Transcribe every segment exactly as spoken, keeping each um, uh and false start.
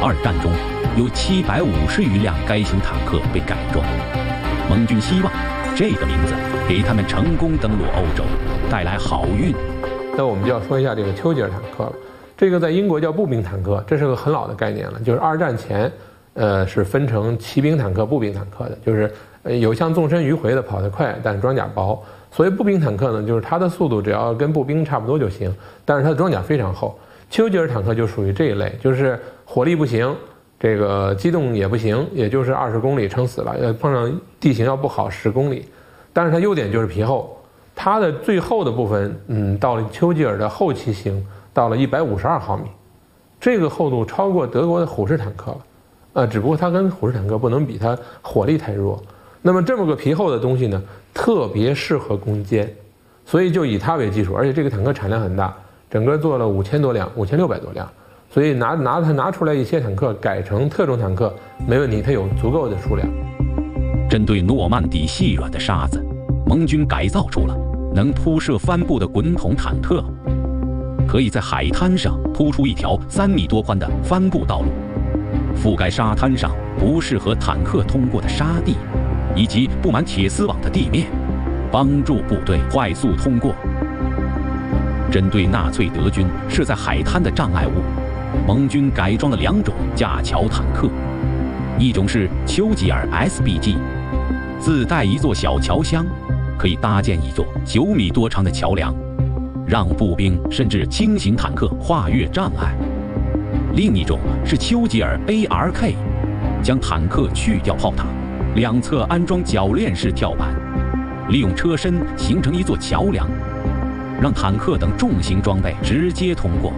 二战中，有七百五十余辆该型坦克被改装。盟军希望这个名字给他们成功登陆欧洲带来好运。 那我们就要说一下这个丘吉尔坦克了。这个在英国叫步兵坦克，这是个很老的概念了，就是二战前，呃，是分成骑兵坦克、步兵坦克的，就是呃有像纵身迂回的跑得快，但是装甲薄。所谓步兵坦克呢，就是它的速度只要跟步兵差不多就行，但是它的装甲非常厚。丘吉尔坦克就属于这一类，就是火力不行，这个机动也不行，也就是二十公里撑死了，呃，碰上地形要不好十公里。但是它优点就是皮厚，它的最厚的部分，嗯，到了丘吉尔的后期型，到了一百五十二毫米，这个厚度超过德国的虎式坦克了，呃，只不过它跟虎式坦克不能比，它火力太弱。那么这么个皮厚的东西呢，特别适合攻坚，所以就以它为基础，而且这个坦克产量很大，整个做了五千多辆，五千六百多辆，所以拿拿它拿出来一些坦克改成特种坦克没问题，它有足够的数量。 针对诺曼底细软的沙子，盟军改造出了能铺设帆布的滚筒坦克，可以在海滩上铺出一条三米多宽的帆布道路，覆盖沙滩上不适合坦克通过的沙地，以及布满铁丝网的地面，帮助部队快速通过。针对纳粹德军设在海滩的障碍物，盟军改装了两种架桥坦克，一种是丘吉尔 S B G， 自带一座小桥箱，可以搭建一座九米多长的桥梁，让步兵甚至轻型坦克跨越障碍。另一种是丘吉尔 A R K， 将坦克去掉炮塔，两侧安装铰链式跳板，利用车身形成一座桥梁，让坦克等重型装备直接通过。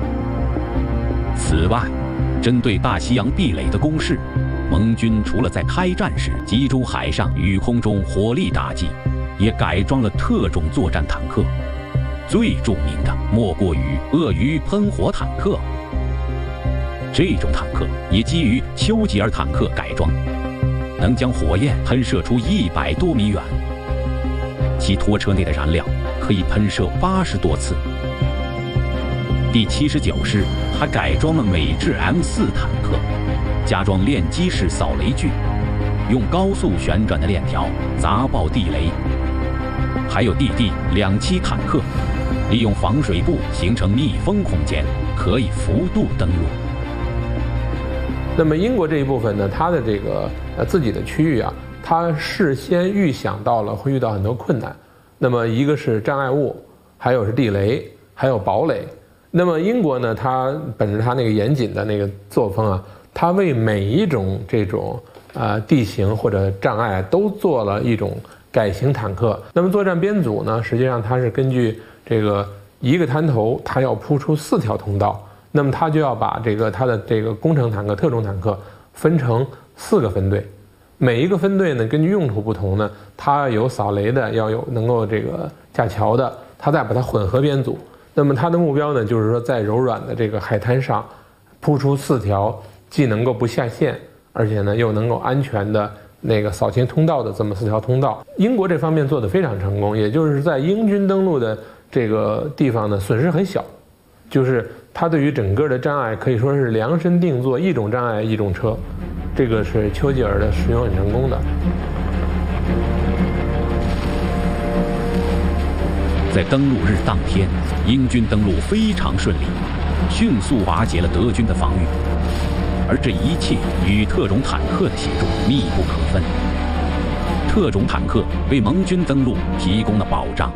此外，针对大西洋壁垒的攻势，盟军除了在开战时集中海上与空中火力打击，也改装了特种作战坦克。最著名的莫过于鳄鱼喷火坦克。这种坦克也基于丘吉尔坦克改装，能将火焰喷射出一百多米远，其拖车内的燃料可以喷射八十多次。第七十九师还改装了美制 M 四坦克，加装链机式扫雷具，用高速旋转的链条砸爆地雷。还有 D D 两栖坦克，利用防水布形成密封空间，可以幅度登陆。 那么英国这一部分呢，它的这个呃自己的区域啊，它事先预想到了会遇到很多困难。那么一个是障碍物，还有是地雷，还有堡垒。那么英国呢，它本着它那个严谨的那个作风啊，它为每一种这种呃地形或者障碍都做了一种改型坦克。那么作战编组呢，实际上它是根据这个一个滩头，它要铺出四条通道。那么它就要把这个它的这个工程坦克、特种坦克分成四个分队，每一个分队呢，根据用途不同呢，它有扫雷的，要有能够这个架桥的，它再把它混合编组。那么它的目标呢，就是说在柔软的这个海滩上铺出四条既能够不下陷，而且呢又能够安全的那个扫清通道的这么四条通道。英国这方面做得非常成功，也就是在英军登陆的这个地方呢，损失很小，就是它对于整个的障碍可以说是量身定做，一种障碍一种车，这个是丘吉尔的使用很成功的。 在登陆日当天，英军登陆非常顺利，迅速瓦解了德军的防御，而这一切与特种坦克的协助密不可分。特种坦克为盟军登陆提供了保障。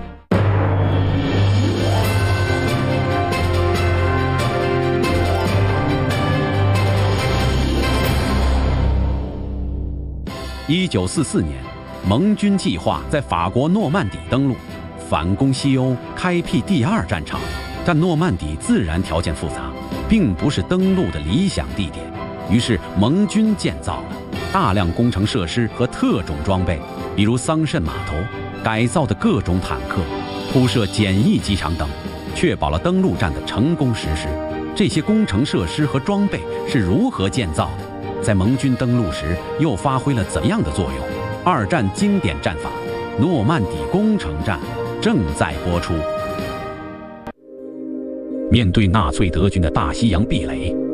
一九四四年，盟军计划在法国诺曼底登陆，反攻西欧，开辟第二战场。但诺曼底自然条件复杂，并不是登陆的理想地点。于是盟军建造了大量工程设施和特种装备，比如桑葚码头、改造的各种坦克、铺设简易机场等，确保了登陆战的成功实施。这些工程设施和装备是如何建造的？在盟军登陆时又发挥了怎样的作用？二战经典战法——诺曼底工程战正在播出。面对纳粹德军的大西洋壁垒，